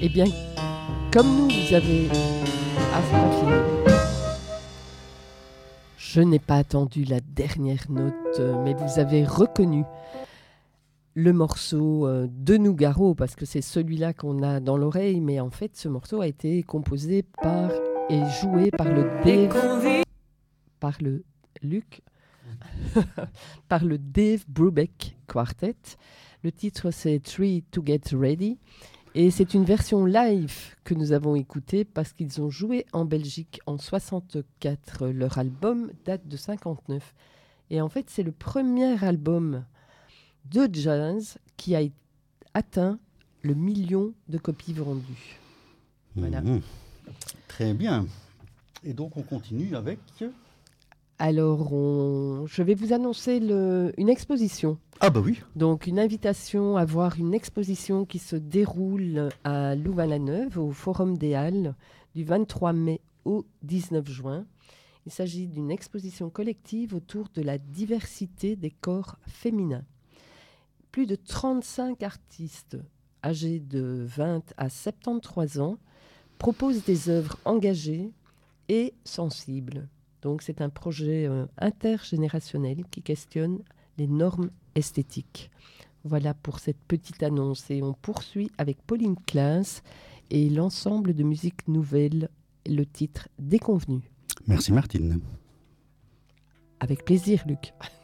Eh bien, comme nous, vous avez... Ah, c'est pas fini. Je n'ai pas attendu la dernière note, mais vous avez reconnu le morceau de Nougaro, parce que c'est celui-là qu'on a dans l'oreille, mais en fait, ce morceau a été composé par et joué par le Dave... par le Luc... par le Dave Brubeck Quartet. Le titre, c'est Three to Get Ready. Et c'est une version live que nous avons écoutée parce qu'ils ont joué en Belgique en 64. Leur album date de 59. Et en fait, c'est le premier album de jazz qui a atteint le 1 million de copies vendues. Voilà. Très bien. Et donc, on continue avec... Alors, je vais vous annoncer une exposition. Ah bah oui. Donc, une invitation à voir une exposition qui se déroule à Louvain-la-Neuve, au Forum des Halles, du 23 mai au 19 juin. Il s'agit d'une exposition collective autour de la diversité des corps féminins. Plus de 35 artistes âgés de 20 à 73 ans proposent des œuvres engagées et sensibles. Donc, c'est un projet intergénérationnel qui questionne les normes esthétiques. Voilà pour cette petite annonce. Et on poursuit avec Pauline Claes et l'ensemble de musique nouvelle, le titre Déconvenu. Merci Martine. Avec plaisir, Luc.